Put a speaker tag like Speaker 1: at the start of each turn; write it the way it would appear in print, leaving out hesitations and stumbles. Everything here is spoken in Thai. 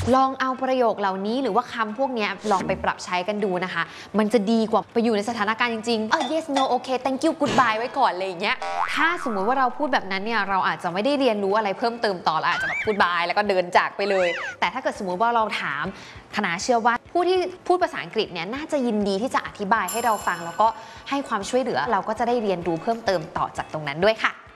Speaker 1: ลองเอาประโยคเหล่านี้หรือว่าคำพวกนี้ลองไปปรับใช้กันดูนะคะมันจะดีกว่าไปอยู่ในสถานการณ์จริงๆyes no okay thank you goodbye ไว้ก่อนอะไรอย่างเงี้ยถ้าสมมุติว่าเราพูดแบบนั้นเนี่ยเราอาจจะไม่ได้เรียนรู้อะไรเพิ่มเติมต่อเราอาจจะแบบ goodbye แล้วก็เดินจากไปเลยแต่ถ้าเกิดสมมุติว่าเราถามคณะเชื่อว่าผู้ที่พูดภาษาอังกฤษเนี่ยน่าจะยินดีที่จะอธิบายให้เราฟังแล้วก็ให้ความช่วยเหลือเราก็จะได้เรียนรู้เพิ่มเติมต่อจากตรงนั้นด้วยค่ะ